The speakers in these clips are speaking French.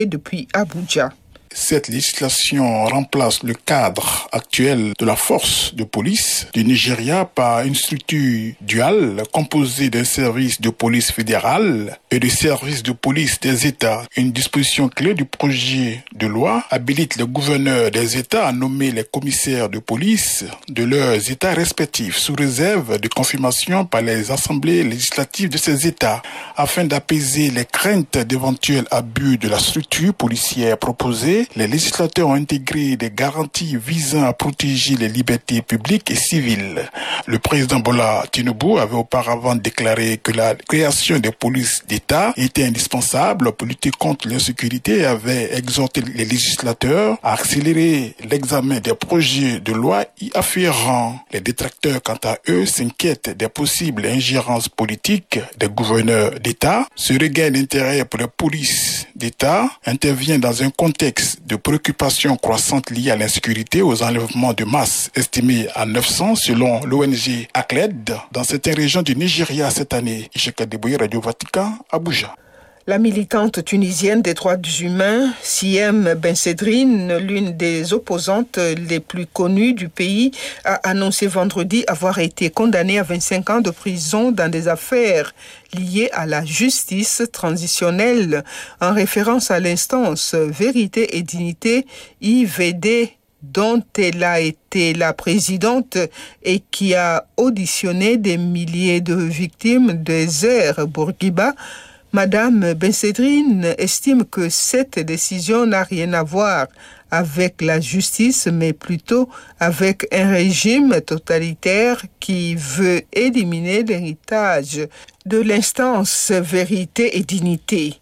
depuis Abuja. Cette législation remplace le cadre actuel de la force de police du Nigeria par une structure duale composée d'un service de police fédéral et de services de police des États. Une disposition clé du projet de loi habilite les gouverneurs des États à nommer les commissaires de police de leurs États respectifs sous réserve de confirmation par les assemblées législatives de ces États afin d'apaiser les craintes d'éventuels abus de la structure policière proposée. Les législateurs ont intégré des garanties visant à protéger les libertés publiques et civiles. Le président Bola Tinubu avait auparavant déclaré que la création des polices d'État était indispensable pour lutter contre l'insécurité et avait exhorté les législateurs à accélérer l'examen des projets de loi y afférents. Les détracteurs, quant à eux, s'inquiètent des possibles ingérences politiques des gouverneurs d'État. Ce regain d'intérêt pour les polices d'État intervient dans un contexte de préoccupations croissantes liées à l'insécurité, aux enlèvements de masse estimés à 900 selon l'ONG ACLED dans certaines régions du Nigeria cette année. Ishaka Deboye, Radio Vatican, Abuja. La militante tunisienne des droits humains, Siem Bensedrine, l'une des opposantes les plus connues du pays, a annoncé vendredi avoir été condamnée à 25 ans de prison dans des affaires liées à la justice transitionnelle, en référence à l'instance Vérité et Dignité, IVD, dont elle a été la présidente et qui a auditionné des milliers de victimes des ères Bourguiba. Madame Bensedrine estime que cette décision n'a rien à voir avec la justice, mais plutôt avec un régime totalitaire qui veut éliminer l'héritage de l'instance Vérité et Dignité.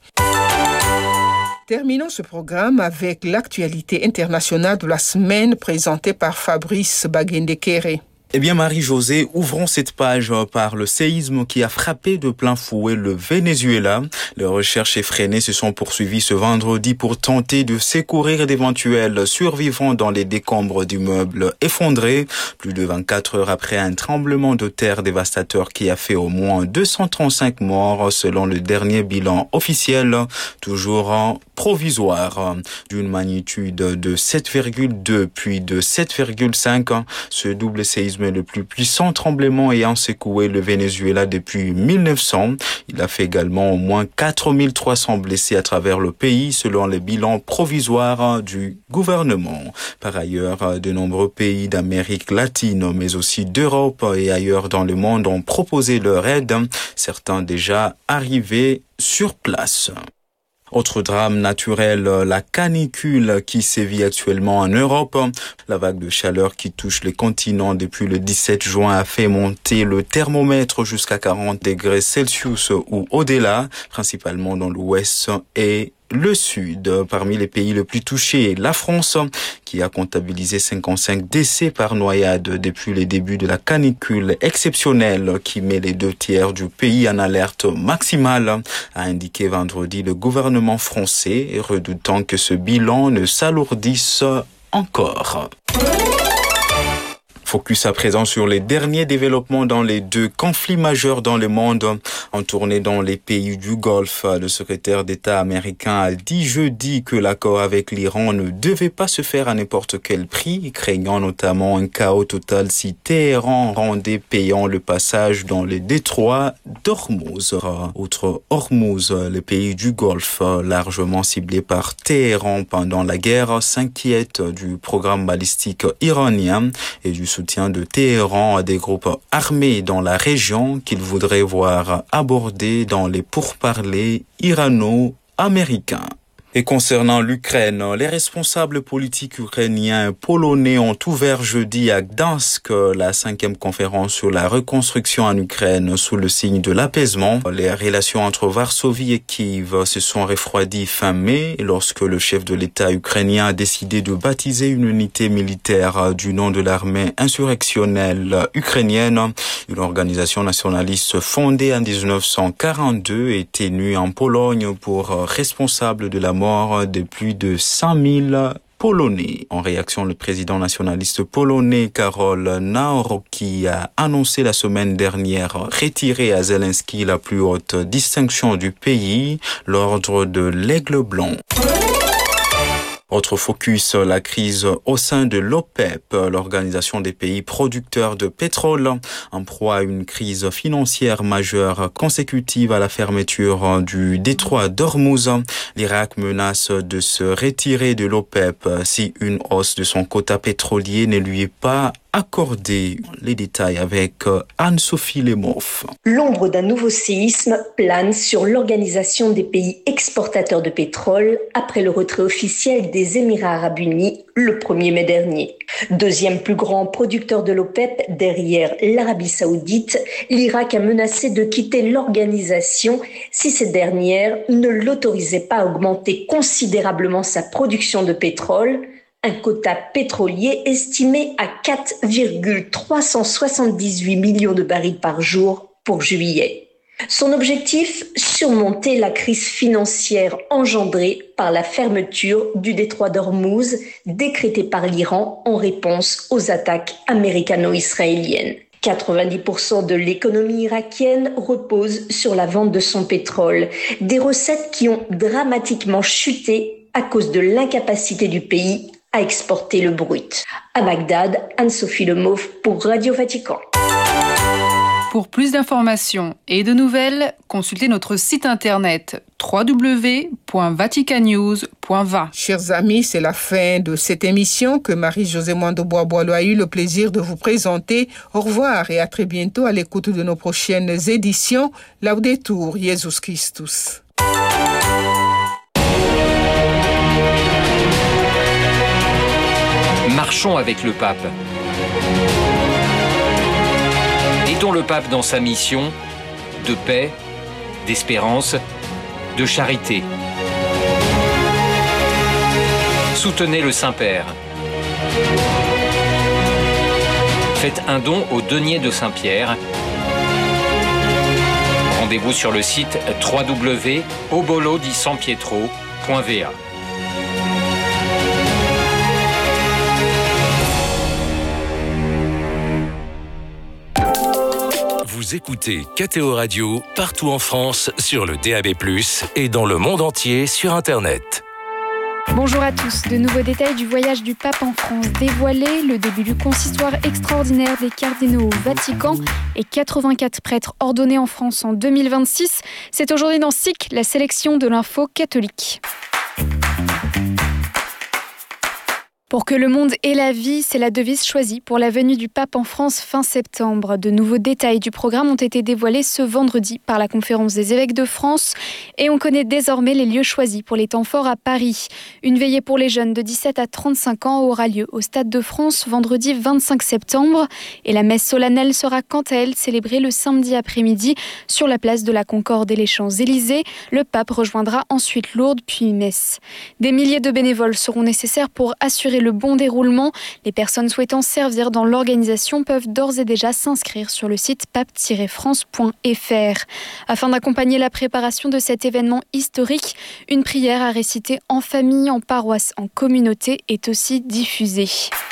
Terminons ce programme avec l'actualité internationale de la semaine présentée par Fabrice Bagendekere. Eh bien, Marie-Josée, ouvrons cette page par le séisme qui a frappé de plein fouet le Venezuela. Les recherches effrénées se sont poursuivies ce vendredi pour tenter de secourir d'éventuels survivants dans les décombres d'immeubles effondrés. Plus de 24 heures après un tremblement de terre dévastateur qui a fait au moins 235 morts selon le dernier bilan officiel, toujours provisoire. D'une magnitude de 7,2 puis de 7,5, ce double séisme est le plus puissant tremblement ayant secoué le Venezuela depuis 1900. Il a fait également au moins 4300 blessés à travers le pays selon les bilans provisoires du gouvernement. Par ailleurs, de nombreux pays d'Amérique latine, mais aussi d'Europe et ailleurs dans le monde ont proposé leur aide, certains déjà arrivés sur place. Autre drame naturel, la canicule qui sévit actuellement en Europe. La vague de chaleur qui touche les continents depuis le 17 juin a fait monter le thermomètre jusqu'à 40 degrés Celsius ou au-delà, principalement dans l'ouest et le sud. Parmi les pays les plus touchés, la France, qui a comptabilisé 55 décès par noyade depuis les débuts de la canicule exceptionnelle qui met les 2/3 du pays en alerte maximale, a indiqué vendredi le gouvernement français, redoutant que ce bilan ne s'alourdisse encore. Focus à présent sur les derniers développements dans les deux conflits majeurs dans le monde. En tournée dans les pays du Golfe, le secrétaire d'État américain a dit jeudi que l'accord avec l'Iran ne devait pas se faire à n'importe quel prix, craignant notamment un chaos total si Téhéran rendait payant le passage dans les détroits d'Ormuz. Outre Hormuz, les pays du Golfe, largement ciblés par Téhéran pendant la guerre, s'inquiètent du programme balistique iranien et du soutien de Téhéran à des groupes armés dans la région qu'il voudrait voir abordés dans les pourparlers irano-américains. Et concernant l'Ukraine, les responsables politiques ukrainiens et polonais ont ouvert jeudi à Gdansk la 5e conférence sur la reconstruction en Ukraine sous le signe de l'apaisement. Les relations entre Varsovie et Kiev se sont refroidies fin mai lorsque le chef de l'État ukrainien a décidé de baptiser une unité militaire du nom de l'armée insurrectionnelle ukrainienne, une organisation nationaliste fondée en 1942 et tenue en Pologne pour responsable de la mort de plus de 100 000 polonais. En réaction, le président nationaliste polonais Karol Nawrocki a annoncé la semaine dernière retirer à Zelensky la plus haute distinction du pays, l'ordre de l'Aigle blanc. Autre focus, la crise au sein de l'OPEP, l'organisation des pays producteurs de pétrole, en proie à une crise financière majeure consécutive à la fermeture du détroit d'Ormuz. L'Irak menace de se retirer de l'OPEP si une hausse de son quota pétrolier ne lui est pas accordée. Les détails avec Anne-Sophie Lemov. L'ombre d'un nouveau séisme plane sur l'organisation des pays exportateurs de pétrole après le retrait officiel des Émirats arabes unis le 1er mai dernier. Deuxième plus grand producteur de l'OPEP derrière l'Arabie saoudite, l'Irak a menacé de quitter l'organisation si cette dernière ne l'autorisait pas à augmenter considérablement sa production de pétrole. Un quota pétrolier estimé à 4,378 millions de barils par jour pour juillet. Son objectif, surmonter la crise financière engendrée par la fermeture du détroit d'Ormuz, décrétée par l'Iran en réponse aux attaques américano-israéliennes. 90% de l'économie irakienne repose sur la vente de son pétrole, des recettes qui ont dramatiquement chuté à cause de l'incapacité du pays à exporter le brut. À Bagdad, Anne-Sophie Lemov pour Radio Vatican. Pour plus d'informations et de nouvelles, consultez notre site internet www.vaticanews.va. Chers amis, c'est la fin de cette émission que Marie-Josée Mwando-Bois-Boileau a eu le plaisir de vous présenter. Au revoir et à très bientôt à l'écoute de nos prochaines éditions. Laudetur Jesus Christus. Marchons avec le pape. Aidons le pape dans sa mission de paix, d'espérance, de charité. Soutenez le Saint-Père. Faites un don au denier de Saint-Pierre. Rendez-vous sur le site www.obolodisanpietro.va. Vous écoutez KTO Radio partout en France sur le DAB+, et dans le monde entier sur Internet. Bonjour à tous. De nouveaux détails du voyage du pape en France dévoilés, le début du consistoire extraordinaire des cardinaux au Vatican et 84 prêtres ordonnés en France en 2026. C'est aujourd'hui dans SIC, la sélection de l'info catholique. Pour que le monde ait la vie, c'est la devise choisie pour la venue du pape en France fin septembre. De nouveaux détails du programme ont été dévoilés ce vendredi par la Conférence des évêques de France et on connaît désormais les lieux choisis pour les temps forts à Paris. Une veillée pour les jeunes de 17 à 35 ans aura lieu au Stade de France vendredi 25 septembre et la messe solennelle sera quant à elle célébrée le samedi après-midi sur la place de la Concorde et les Champs-Élysées. Le pape rejoindra ensuite Lourdes puis Metz. Des milliers de bénévoles seront nécessaires pour assurer le bon déroulement. Les personnes souhaitant servir dans l'organisation peuvent d'ores et déjà s'inscrire sur le site pape-france.fr. Afin d'accompagner la préparation de cet événement historique, une prière à réciter en famille, en paroisse, en communauté est aussi diffusée.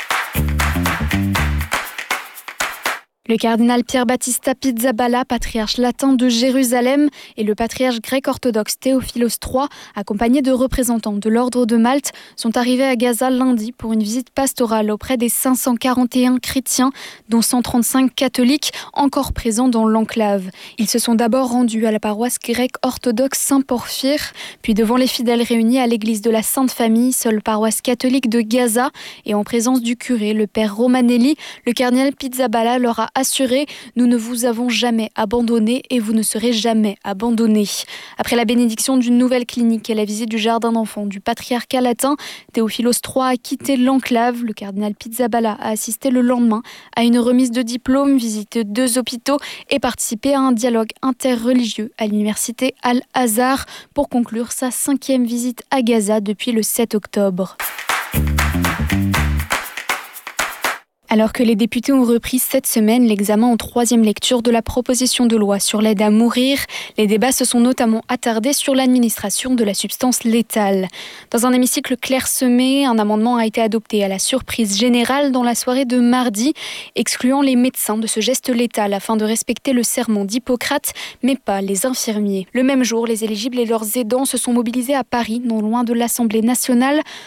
Le cardinal Pier Battista Pizzaballa, patriarche latin de Jérusalem, et le patriarche grec-orthodoxe Théophilos III, accompagnés de représentants de l'ordre de Malte, sont arrivés à Gaza lundi pour une visite pastorale auprès des 541 chrétiens, dont 135 catholiques, encore présents dans l'enclave. Ils se sont d'abord rendus à la paroisse grecque-orthodoxe Saint-Porphyre, puis devant les fidèles réunis à l'église de la Sainte Famille, seule paroisse catholique de Gaza, et en présence du curé, le père Romanelli, le cardinal Pizzaballa leur a assuré « Nous ne vous avons jamais abandonné et vous ne serez jamais abandonnés ». Après la bénédiction d'une nouvelle clinique et la visite du jardin d'enfants du patriarcat latin, Théophilos III a quitté l'enclave. Le cardinal Pizzaballa a assisté le lendemain à une remise de diplôme, visité 2 hôpitaux et participé à un dialogue interreligieux à l'université Al-Azhar pour conclure sa 5e visite à Gaza depuis le 7 octobre. Alors que les députés ont repris cette semaine l'examen en 3e lecture de la proposition de loi sur l'aide à mourir, les débats se sont notamment attardés sur l'administration de la substance létale. Dans un hémicycle clairsemé, un amendement a été adopté à la surprise générale dans la soirée de mardi, excluant les médecins de ce geste létal afin de respecter le serment d'Hippocrate, mais pas les infirmiers. Le même jour, les éligibles et leurs aidants se sont mobilisés à Paris, non loin de l'Assemblée nationale,